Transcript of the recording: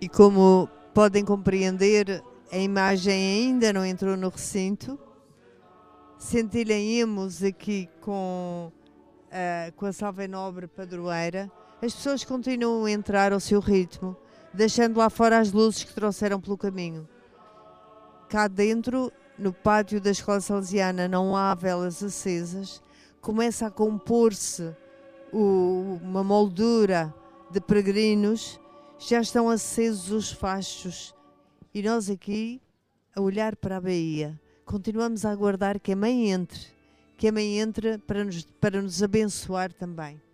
E como podem compreender, a imagem ainda não entrou no recinto. Sentilhamos aqui com a Salve Nobre Padroeira. As pessoas continuam a entrar ao seu ritmo, deixando lá fora as luzes que trouxeram pelo caminho. Cá dentro, no pátio da Escola Salesiana, não há velas acesas. Começa a compor-se uma moldura de peregrinos. Já estão acesos os fachos. E nós aqui, a olhar para a Baía, continuamos a aguardar que a Mãe entre para nos abençoar também.